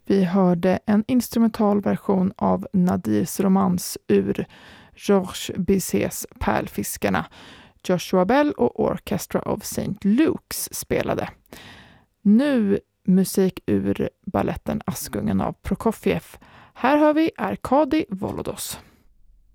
Vi hörde en instrumental version av Nadirs romans ur Georges Bizets Pärlfiskarna. Joshua Bell och Orchestra of St. Luke's spelade. Nu musik ur balletten Askungen av Prokofjev. Här hör vi Arkadi Volodos.